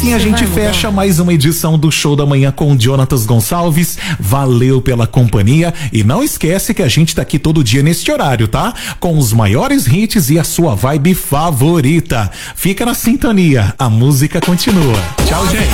E a gente fecha mais uma edição do Show da Manhã com o Jonatas Gonçalves. Valeu pela companhia e não esquece que a gente tá aqui todo dia neste horário, tá? Com os maiores hits e a sua vibe favorita. Fica na sintonia, a música continua. Tchau, gente.